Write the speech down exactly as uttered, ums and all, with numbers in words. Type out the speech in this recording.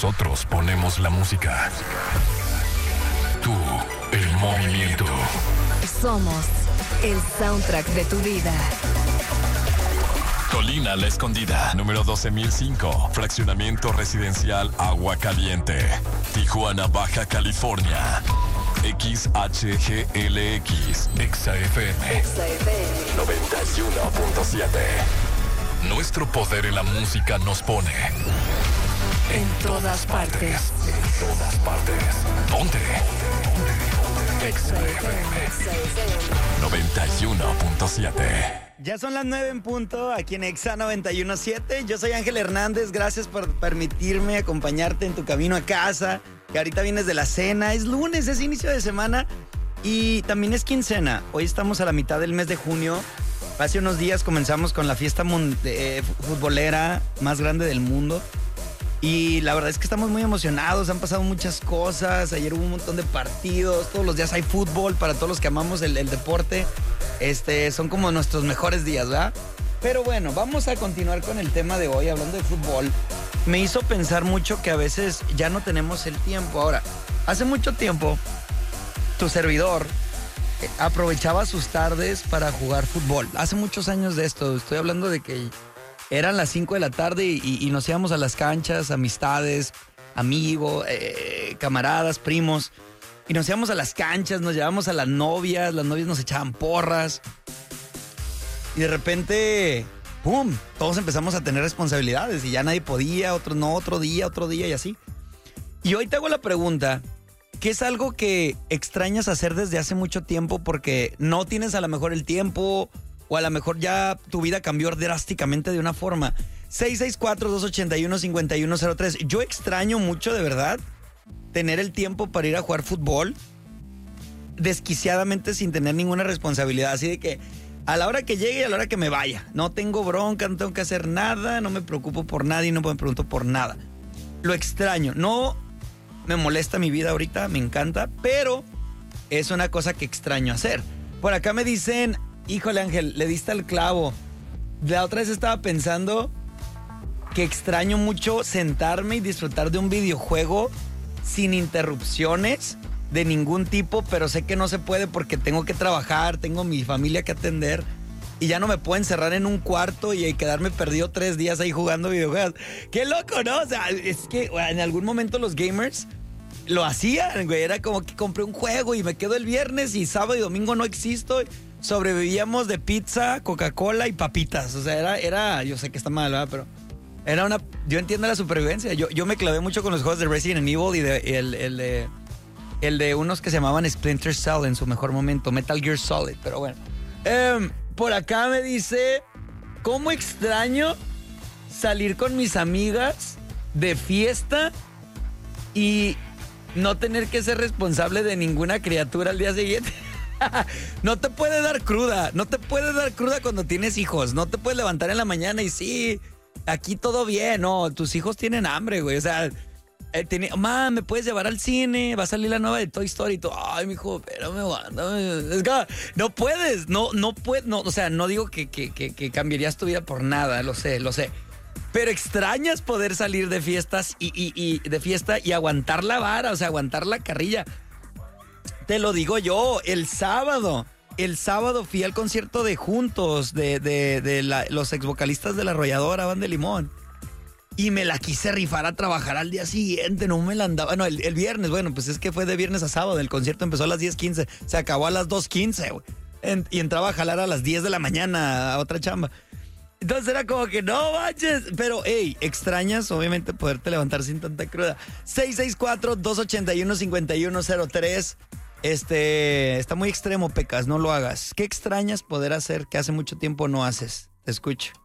Nosotros ponemos la música. Tú, el movimiento. Somos el soundtrack de tu vida. Colina La Escondida, número doce mil cinco, fraccionamiento residencial Agua Caliente, Tijuana, Baja California. X H G L X, Exa F M, Exa F M noventa y uno punto siete. Nuestro poder en la música nos pone en todas partes. En todas partes. Ponte. Exa F M noventa y uno punto siete. Ya son las nueve en punto, aquí en Exa noventa y uno punto siete. Yo soy Ángel Hernández, gracias por permitirme acompañarte en tu camino a casa, que ahorita vienes de la cena. Es lunes, es inicio de semana y también es quincena. Hoy estamos a la mitad del mes de junio. Hace unos días comenzamos con la fiesta mun- eh, futbolera más grande del mundo. Y la verdad es que estamos muy emocionados, han pasado muchas cosas, ayer hubo un montón de partidos, todos los días hay fútbol para todos los que amamos el, el deporte. Este, son como nuestros mejores días, ¿verdad? Pero bueno, vamos a continuar con el tema de hoy, hablando de fútbol. Me hizo pensar mucho que a veces ya no tenemos el tiempo. Ahora, hace mucho tiempo, tu servidor eh, aprovechaba sus tardes para jugar fútbol. Hace muchos años de esto, estoy hablando de que eran las cinco de la tarde y, y nos íbamos a las canchas, amistades, amigos, eh, camaradas, primos. Y nos íbamos a las canchas, nos llevábamos a las novias, las novias nos echaban porras. Y de repente, ¡pum! Todos empezamos a tener responsabilidades y ya nadie podía, otros no, otro día, otro día y así. Y hoy te hago la pregunta, ¿qué es algo que extrañas hacer desde hace mucho tiempo porque no tienes a lo mejor el tiempo o a lo mejor ya tu vida cambió drásticamente de una forma? seis seis cuatro, dos ocho uno, cinco uno cero tres. Yo extraño mucho, de verdad, tener el tiempo para ir a jugar fútbol desquiciadamente sin tener ninguna responsabilidad. Así de que a la hora que llegue y a la hora que me vaya. No tengo bronca, no tengo que hacer nada, no me preocupo por nadie, no me pregunto por nada. Lo extraño. No me molesta mi vida ahorita, me encanta, pero es una cosa que extraño hacer. Por acá me dicen, híjole Ángel, le diste al clavo. La otra vez estaba pensando que extraño mucho sentarme y disfrutar de un videojuego sin interrupciones de ningún tipo, pero sé que no se puede porque tengo que trabajar, tengo mi familia que atender y ya no me puedo encerrar en un cuarto y quedarme perdido tres días ahí jugando videojuegos. ¡Qué loco!, ¿no? O sea, es que en algún momento los gamers lo hacían, güey. Era como que compré un juego y me quedo el viernes y sábado y domingo no existo. Sobrevivíamos de pizza, Coca-Cola y papitas. O sea, era, era yo sé que está mal, ¿verdad? Pero era una... Yo entiendo la supervivencia. Yo, yo me clavé mucho con los juegos de Resident Evil y de, el, el, de, el de unos que se llamaban Splinter Cell en su mejor momento, Metal Gear Solid. Pero bueno. Eh, por acá me dice, ¿cómo extraño salir con mis amigas de fiesta y no tener que ser responsable de ninguna criatura al día siguiente? No te puede dar cruda, no te puede dar cruda cuando tienes hijos. No te puedes levantar en la mañana y sí, aquí todo bien, no, tus hijos tienen hambre, güey. O sea, eh, tiene, mamá, ¿me puedes llevar al cine? Va a salir la nueva de Toy Story y tú, ay, mijo, espérame, aguántame. Es que no puedes, no, no puedes, no, o sea, no digo que, que, que, que cambiarías tu vida por nada, lo sé, lo sé. Pero extrañas poder salir de fiestas y, y, y de fiesta y aguantar la vara, o sea, aguantar la carrilla. Te lo digo yo, el sábado, el sábado fui al concierto de Juntos, de, de, de la, los ex vocalistas de La Arrolladora, Banda de Limón. Y me la quise rifar a trabajar al día siguiente, no me la andaba, no, el, el viernes, bueno, pues es que fue de viernes a sábado, el concierto empezó a las diez quince, se acabó a las dos quince, güey. En, y entraba a jalar a las diez de la mañana a otra chamba. Entonces era como que no manches, pero hey, extrañas obviamente poderte levantar sin tanta cruda. seis seis cuatro, dos ocho uno, cinco uno cero tres. Este, está muy extremo, Pecas, no lo hagas. ¿Qué extrañas poder hacer que hace mucho tiempo no haces? Te escucho.